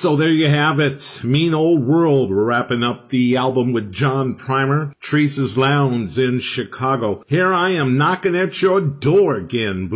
So there you have it. Mean Old World. We're wrapping up the album with John Primer. Teresa's Lounge in Chicago. Here I am knocking at your door again.